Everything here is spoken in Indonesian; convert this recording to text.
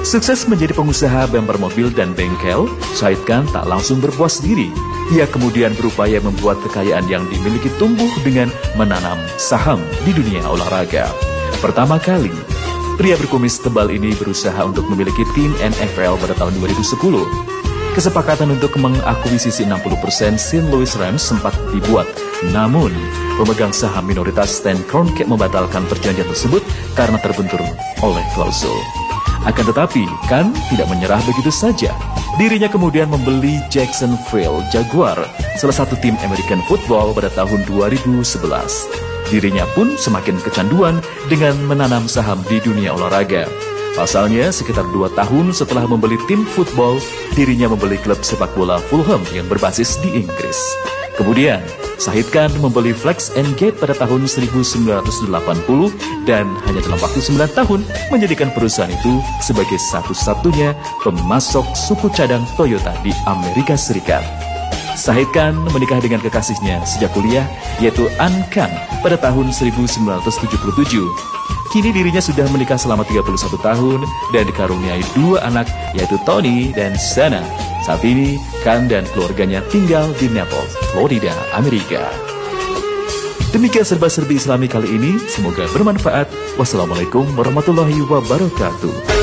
Sukses menjadi pengusaha bumper mobil dan bengkel, Syahid Khan tak langsung berpuas diri. Ia kemudian berupaya membuat kekayaan yang dimiliki tumbuh dengan menanam saham di dunia olahraga. Pertama kali, pria berkumis tebal ini berusaha untuk memiliki tim NFL pada tahun 2010. Kesepakatan untuk mengakuisisi 60% St. Louis Rams sempat dibuat. Namun, pemegang saham minoritas Stan Kroenke membatalkan perjanjian tersebut karena terbentur oleh klausul. Akan tetapi, Khan tidak menyerah begitu saja. Dirinya kemudian membeli Jacksonville Jaguar, salah satu tim American Football pada tahun 2011. Dirinya pun semakin kecanduan dengan menanam saham di dunia olahraga. Pasalnya, sekitar 2 tahun setelah membeli tim football, dirinya membeli klub sepak bola Fulham yang berbasis di Inggris. Kemudian, Syahid Khan membeli Flex and Gate pada tahun 1980 dan hanya dalam waktu 9 tahun menjadikan perusahaan itu sebagai satu-satunya pemasok suku cadang Toyota di Amerika Serikat. Syahid Khan menikah dengan kekasihnya sejak kuliah, yaitu Ann Khan pada tahun 1977. Kini dirinya sudah menikah selama 31 tahun dan dikaruniai 2 anak, yaitu Tony dan Sana. Saat ini, Khan dan keluarganya tinggal di Naples, Florida, Amerika. Demikian serba-serbi Islami kali ini, semoga bermanfaat. Wassalamualaikum warahmatullahi wabarakatuh.